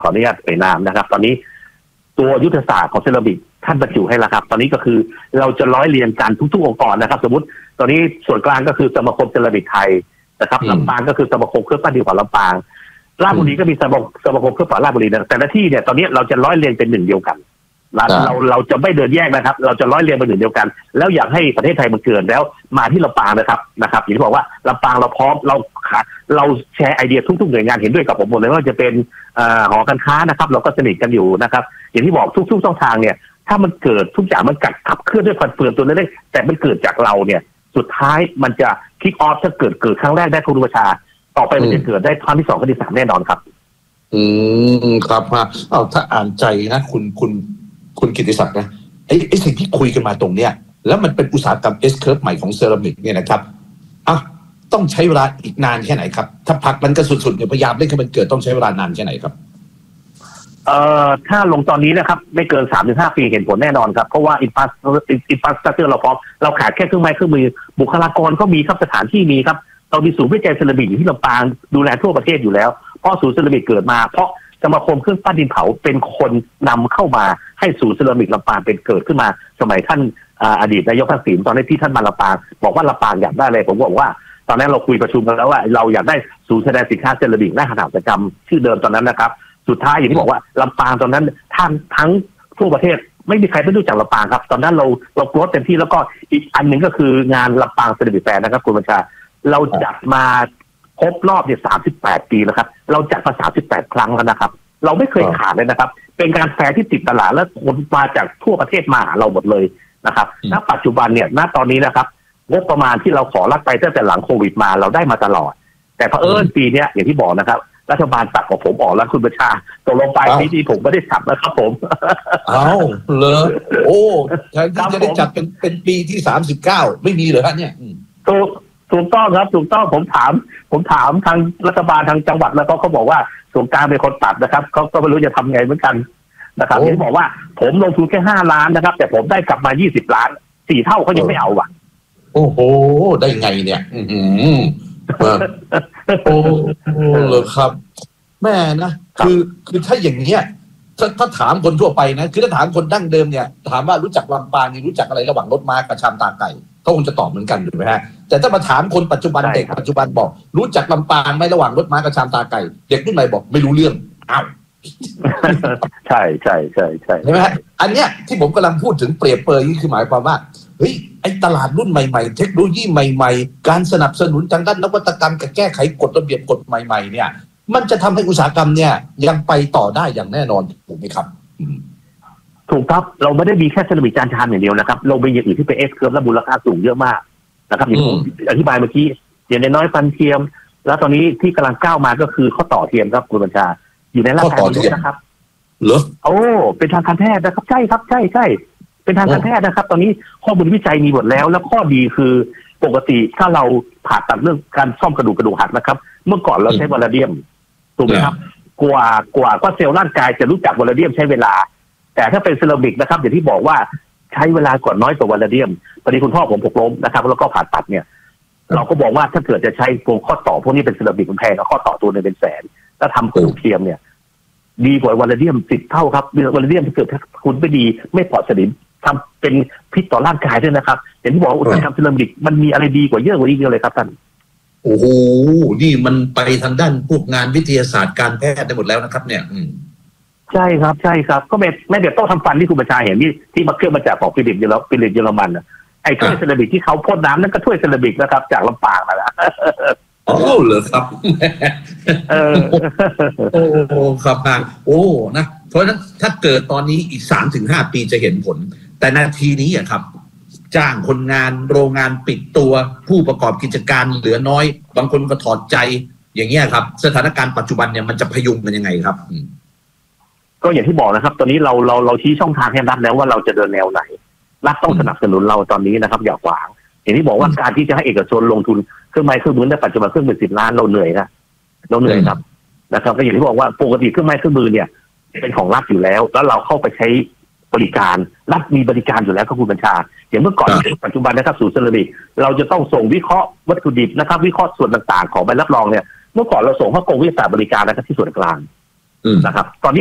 ขออนุญาตเอ่ยนามนะครับตอนนี้ตัวยุทธศาสตร์ของเซรามิกท่านบรรจุให้แล้วครับตอนนี้ก็คือเราจะร้อยเรียงกันทุกๆองค์กรนะครับสมมติตอนนี้ส่วนกลางก็คือสมาคมเซรามิกไทยนะครับลำปางก็คือสมาคมเครื่องปั้นดินเผาลำปางราชบุรีก็มีสมาคมเครื่องปั้นราชบุรีนะแต่ละที่เนี่ยตอนนี้เราจะร้อยเรียงเป็นหนึ่งเดียวกันเราจะไม่เดินแยกนะครับเราจะร้อยเรียงเป็นหนึ่งเดียวกันแล้วอยากให้ประเทศไทยมันเกิดแล้วมาที่ลำปางนะครับอย่างที่บอกว่าลำปางเราพร้อมเราแชร์ไอเดียทุกๆหน่วยงานเห็นด้วยกับผมหมดเลยว่าจะเป็นหอการค้านะครับเราก็สนิทกันอยู่นะครับอย่างที่บอกทุกช่องทางเนี่ยถ้ามันเกิดทุกอย่างมันขับเคลื่อนด้วยฟันเฟืองตัวเล็กๆแต่มันเกิดจากเราเนี่ยสุดท้ายมันจะคิกออฟถ้าเกิดครั้งแรกได้คุณประชาต่อไปมันจะเกิดได้ครั้งที่2ครั้งที่3แน่นอนครับครับถ้าอ่านใจนะคุณกิติศักดิ์นะไอ้สิ่งที่คุยกันมาตรงเนี้ยแล้วมันเป็นอุตสาหกรรม S curve ใหม่ของเซรามิกเนี่ยนะครับต้องใช้เวลาอีกนานแค่ไหนครับถ้าผลักมันก็สุดๆเนี่ยพยายามเล่นให้มันเกิดต้องใช้เวลานานแค่ไหนครับถ้าลงตอนนี้นะครับไม่เกิน 3-5 ปีเห็นผลแน่นอนครับเพราะว่าอินฟราสตรัคเจอร์เราพร้อมเราขาดแค่เครื่องไม้เครื่องมือบุคลากรก็มีครับสถานที่มีครับเรามีศูนย์วิจัยเซรามิกอยู่ที่ลำปางดูแลทั่วประเทศอยู่แล้วเพราะศูนย์เซรามิกเกิดมาเพราะสมาคมเครื่องปั้นดินเผาเป็นคนนำเข้ามาให้ศูนย์เซรามิกลำปางเป็นเกิดขึ้นมาสมัยท่านอดีตนายกทักษิณตอนที่ท่านมาลำปางบอกว่าลำปางอยากได้อะไรผมบอกว่าตอนนั้นเราคุยประชุมกันแล้วว่าเราอยากได้ศูนย์แสดงสินค้าเซรามิกและหัตถกรรมชื่อเดิมตอนนั้นนะครับสุดท้ายอย่างที่บอกว่าลำปางตอนนั้นทั้งทั่วประเทศไม่มีใครไม่รู้จักลำปางครับตอนนั้นเราโกรธเต็มที่แล้วก็อีกอันหนึ่งก็คืองานลำปางเซรามิกแฟร์นะครับคุณบัญชาเราจัดมาครบรอบเนี่ย38 ปีแล้วครับเราจัดมา38 ครั้งแล้วนะครับเราไม่เคยขาดเลยนะครับเป็นการแฟร์ที่ติดตลาดและคนมาจากทั่วประเทศมาหาเราหมดเลยนะครับณปัจจุบันเนี่ยณตอนนี้นะครับงบประมาณที่เราขอรัดไปตั้งแต่หลังโควิดมาเราได้มาตลอดแต่เผอิญปีนี้อย่างที่บอกนะครับรัฐบาลตัดของผมออกแล้วคุณประชาตกลงไปปีนี้ผมไม่ได้จัดนะครับผมเลยโอ้แทนที่จะได้จัดเป็นปีที่39ไม่มีเหรอครับเนี่ยถูกต้องครับถูกต้องผมถามทางรัฐบาลทางจังหวัดแล้วก็เขาบอกว่าส่วนกลางเป็นคนตัดนะครับเขาก็ไม่รู้จะทำไงเหมือนกันนะครับที่บอกว่าผมลงทุนแค่5 ล้านนะครับแต่ผมได้กลับมา20 ล้าน4 เท่าเขายังไม่เอาว่ะโอ้โหได้ไงเนี่ยโอ้เลยครับแม่นะคือถ้าอย่างเงี้ยถ้าถามคนทั่วไปนะคือถ้าถามคนดั้งเดิมเนี่ยถามว่ารู้จักลำปางนี่รู้จักอะไรระหว่างรถม้ากับชามตาไก่เขาคงจะตอบเหมือนกันถูกไหมฮะแต่ถ้ามาถามคนปัจจุบันเด็กปัจจุบันบอกรู้จักลำปางไหมระหว่างรถม้ากับชามตาไก่เด็กรุ่นใหม่บอกไม่รู้เรื่องอ้าวใช่ใช่ไหมฮะอันเนี้ยที่ผมกำลังพูดถึงเปรียบเปรยนี่คือหมายความว่าเฮ้ยไอ้ตลาดรุ่นใหม่ๆเทคโนโลยีใหม่ๆการสนับสนุนทางด้านนวัตกรรมกับแก้ไขกฎระเบียบกฎใหม่ๆเนี่ยมันจะทำให้อุตสาหกรรมเนี่ยยังไปต่อได้อย่างแน่นอนถูกไหมครับถูกครับเราไม่ได้มีแค่เซรามิกจานชามอย่างเดียวนะครับเรามีอย่างอื่นที่เป็นเอสเคิร์ฟและมูลค่าสูงเยอะมากนะครับอย่างผมอธิบายเมื่อกี้อย่างน้อยฟันเทียมแล้วตอนนี้ที่กำลังก้าวมาก็คือข้อต่อเทียมครับคุณบัญชาอยู่ในร่างกายมนุษย์นะครับเหรอโอ้เป็นทางการแพทย์นะครับใช่ครับใช่เป็นทางการแพทย์นะครับตอนนี้ข้อมูลวิจัยมีหมดแล้วแล้วข้อดีคือปกติถ้าเราผ่าตัดเรื่องการซ่อมกระดูกหักนะครับเมื่อก่อนเราใช้วาลาเดียมถูกไหมครับกว่าเซลล์ร่างกายจะรู้จักวาลาเดียมใช้เวลาแต่ถ้าเป็นเซรามิกนะครับอย่างที่บอกว่าใช้เวลาก่อนน้อยกว่าวาลาเดียมพอดีคุณพ่อผมหกล้มนะครับแล้วก็ผ่าตัดเนี่ยเราก็บอกว่าถ้าเกิดจะใช้พวกข้อต่อพวกนี้เป็นเซรามิกมันแพงข้อต่อตัวนึงเป็นแสนแล้วทำกระดูกเทียมเนี่ยดีกว่าวาลาเดียม10 เท่าครับวาลาเดียมถ้าเกิดคุณไม่ดีไม่ปลอดสนิมทำเป็นพิษต่อร่างกายด้วยนะครับอย่างที่บอกอุตสาหกรรมเซรามิกมันมีอะไรดีกว่าเยอะกว่านี้เยอะเลยครับท่านโอ้โหนี่มันไปทางด้านพวกงานวิทยาศาสตร์การแพทย์ได้หมดแล้วนะครับเนี่ยใช่ครับก็แม่เด็กต้องทำฟันที่คุณประชาเห็นที่มาเครื่องมาจากของฟิลิปเยอรมันไอ้ถ้วยเซรามิกที่เขาพ่นน้ำนั่นก็ถ้วยเซรามิกนะครับจากลำปางมาแล้วอ๋อเหรอครับโอ้ครับโอ้นะเพราะฉะนั้นถ้าเกิดตอนนี้อีก 3-5 ปีจะเห็นผลแต่นาทีนี้อ่ะครับจ้างคนงานโรงงานปิดตัวผู้ประกอบกิจการเหลือน้อยบางคนก็ถอดใจอย่างเงี้ยครับสถานการณ์ปัจจุบันเนี่ยมันจะพยุงมันยังไงครับก็อย่างที่บอกนะครับตอนนี้เราชี้ช่องทางให้รัฐแล้วว่าเราจะเดินแนวไหนรัฐต้องสนับสนุนเราตอนนี้นะครับอย่าขวางอย่างที่บอกว่าการที่จะให้เอกชนลงทุนเครื่องไม้เครื่องมือในปัจจุบันเครื่องมือ10 ล้านเราเหนื่อยครับนะครับก็อย่างที่บอกว่าปกติเครื่องไม้เครื่องมือเนี่ยเป็นของรัฐอยู่แล้วเราเข้าไปใช้บริการรัฐมีบริการอยู่แล้วก็คุณบัญชาอย่างเมื่อก่อนปัจจุบันนะครับศูนย์เซรามิกเราจะต้องส่งวิเคราะห์วัตถุดิบนะครับวิเคราะห์ส่วนต่างๆของใบรับรองเนี่ยเมื่อก่อนเราส่งเข้ากรมวิทยาศาสตร์บริการนะครับที่ส่วนกลางนะครับตอนนี้